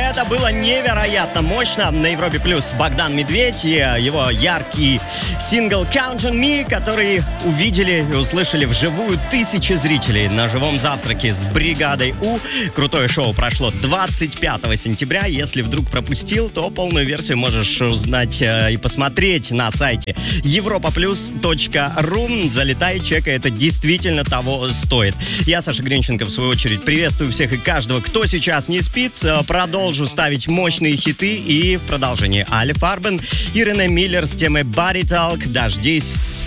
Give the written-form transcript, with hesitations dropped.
Это было невероятно мощно. На Европе Плюс Богдан Медведь и его яркий сингл Count on Me, который увидели и услышали вживую тысячи зрителей на живом завтраке с бригадой У. Крутое шоу прошло 25 сентября. Если вдруг пропустил, то полную версию можешь узнать и посмотреть на сайте europaplus.ru. Залетай, чекай, это действительно того стоит. Я, Саша Гринченко, в свою очередь, приветствую всех и каждого, кто сейчас не спит. Продолжу ставить мощные хиты и в продолжении Али Фарбен и Рене Миллер с темой Body Talk. Дождись.